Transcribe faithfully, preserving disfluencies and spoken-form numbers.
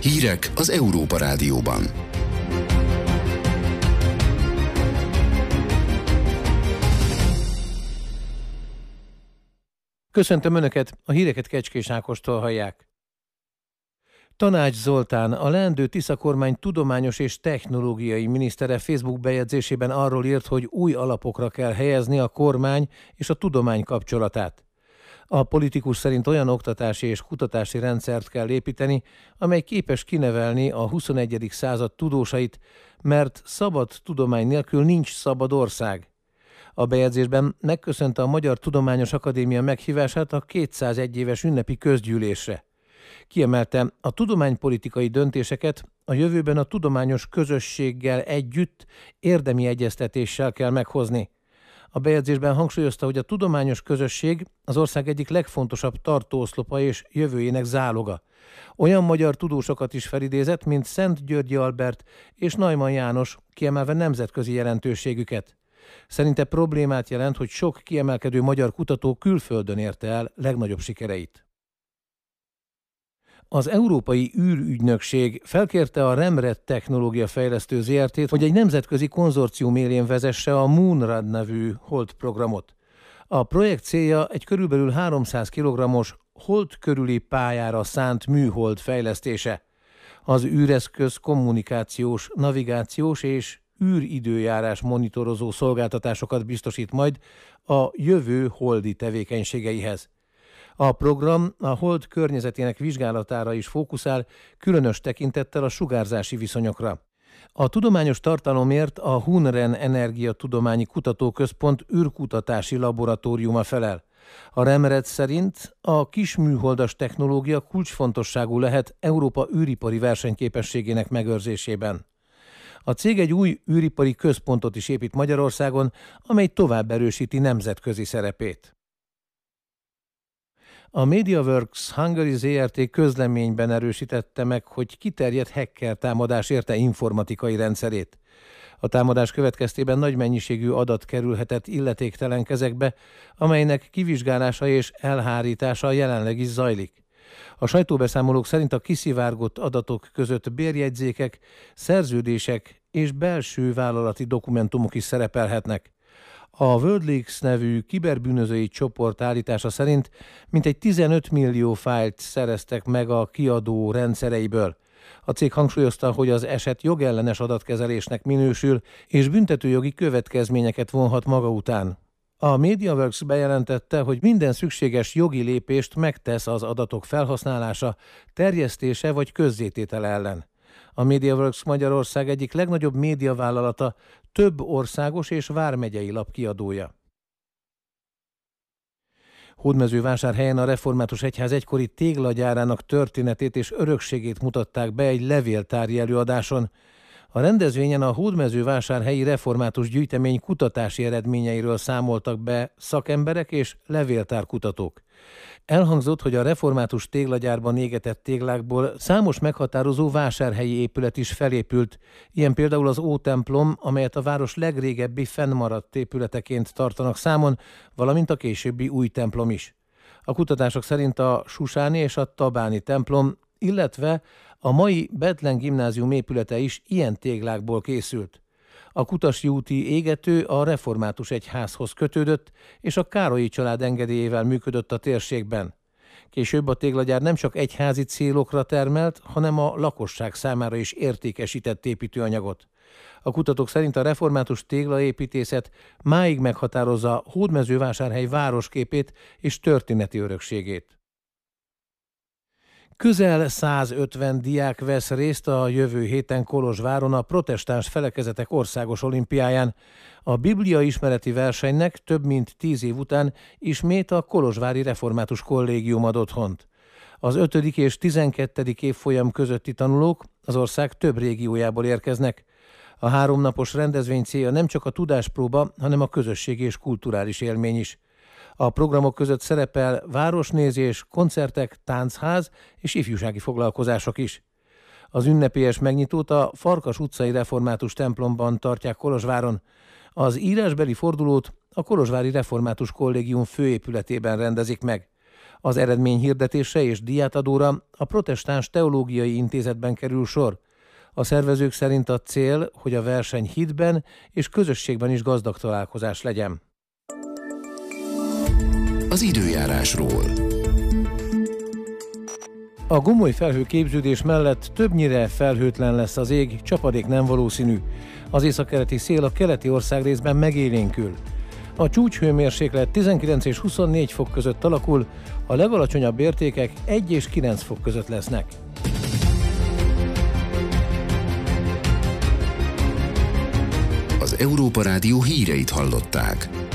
Hírek az Európa Rádióban. Köszöntöm Önöket, a híreket Kecskés Ákostól hallják. Tanács Zoltán, a leendő Tisza kormány tudományos és technológiai minisztere Facebook bejegyzésében arról írt, hogy új alapokra kell helyezni a kormány és a tudomány kapcsolatát. A politikus szerint olyan oktatási és kutatási rendszert kell építeni, amely képes kinevelni a huszonegyedik század tudósait, mert szabad tudomány nélkül nincs szabad ország. A bejegyzésben megköszönte a Magyar Tudományos Akadémia meghívását a kétszázegy éves ünnepi közgyűlésre. Kiemelte, a tudománypolitikai döntéseket a jövőben a tudományos közösséggel együtt érdemi egyeztetéssel kell meghozni. A bejegyzésben hangsúlyozta, hogy a tudományos közösség az ország egyik legfontosabb tartóoszlopa és jövőjének záloga. Olyan magyar tudósokat is felidézett, mint Szent Györgyi Albert és Neumann János, kiemelve nemzetközi jelentőségüket. Szerinte problémát jelent, hogy sok kiemelkedő magyar kutató külföldön érte el legnagyobb sikereit. Az Európai űrügynökség felkérte a Remret Technológia Fejlesztő zé er té-t, hogy egy nemzetközi konzorcium élén vezesse a Moonrun nevű Hold programot. A projekt célja egy körülbelül háromszáz kilogrammos Hold körüli pályára szánt műhold fejlesztése. Az űreszköz kommunikációs, navigációs és űridőjárás monitorozó szolgáltatásokat biztosít majd a jövő holdi tevékenységeihez. A program a hold környezetének vizsgálatára is fókuszál, különös tekintettel a sugárzási viszonyokra. A tudományos tartalomért a Hunren Energiatudományi Kutatóközpont űrkutatási laboratóriuma felel. A Remret szerint a kisműholdas technológia kulcsfontosságú lehet Európa űripari versenyképességének megőrzésében. A cég egy új űripari központot is épít Magyarországon, amely tovább erősíti nemzetközi szerepét. A MediaWorks Hungary zé er té közleményben erősítette meg, hogy kiterjedt hacker támadás érte informatikai rendszerét. A támadás következtében nagy mennyiségű adat kerülhetett illetéktelen kezekbe, amelynek kivizsgálása és elhárítása jelenleg is zajlik. A sajtóbeszámolók szerint a kiszivárgott adatok között bérjegyzékek, szerződések és belső vállalati dokumentumok is szerepelhetnek. A WorldLeaks nevű kiberbűnözői csoport állítása szerint mintegy tizenöt millió fájlt szereztek meg a kiadó rendszereiből. A cég hangsúlyozta, hogy az eset jogellenes adatkezelésnek minősül, és büntetőjogi következményeket vonhat maga után. A MediaWorks bejelentette, hogy minden szükséges jogi lépést megtesz az adatok felhasználása, terjesztése vagy közzététele ellen. A MediaWorks Magyarország egyik legnagyobb médiavállalata, több országos és vármegyei lap kiadója. Hódmezővásárhelyen a Református Egyház egykori téglagyárának történetét és örökségét mutatták be egy levéltári előadáson. A rendezvényen a Hódmezővásárhelyi Református Gyűjtemény kutatási eredményeiről számoltak be szakemberek és levéltárkutatók. Elhangzott, hogy a református téglagyárban égetett téglákból számos meghatározó vásárhelyi épület is felépült, ilyen például az Ótemplom, amelyet a város legrégebbi fennmaradt épületeként tartanak számon, valamint a későbbi új templom is. A kutatások szerint a Susáni és a Tabáni templom, illetve a mai Bethlen gimnázium épülete is ilyen téglákból készült. A Kutasi úti égető a református egyházhoz kötődött, és a Károlyi család engedélyével működött a térségben. Később a téglagyár nem csak egyházi célokra termelt, hanem a lakosság számára is értékesített építőanyagot. A kutatók szerint a református téglaépítészet máig meghatározza Hódmezővásárhely városképét és történeti örökségét. Közel százötven diák vesz részt a jövő héten Kolozsváron a protestáns felekezetek országos olimpiáján. A Biblia ismereti versenynek több mint tíz év után ismét a Kolozsvári Református Kollégium ad otthont. Az ötödik és tizenkettedik évfolyam közötti tanulók az ország több régiójából érkeznek. A háromnapos rendezvény célja nem csak a tudáspróba, hanem a közösségi és kulturális élmény is. A programok között szerepel városnézés, koncertek, táncház és ifjúsági foglalkozások is. Az ünnepélyes megnyitót a Farkas utcai református templomban tartják Kolozsváron. Az írásbeli fordulót a Kolozsvári Református Kollégium főépületében rendezik meg. Az eredményhirdetésre és díjátadóra a Protestáns Teológiai Intézetben kerül sor. A szervezők szerint a cél, hogy a verseny hitben és közösségben is gazdag találkozás legyen. Az időjárásról. A gomoly felhőképződés mellett többnyire felhőtlen lesz az ég, csapadék nem valószínű. Az északkeleti szél a keleti országrészben megélénkül. A csúcshőmérséklet tizenkilenc és huszonnégy fok között alakul, a legalacsonyabb értékek egy és kilenc fok között lesznek. Az Európa Rádió híreit hallották.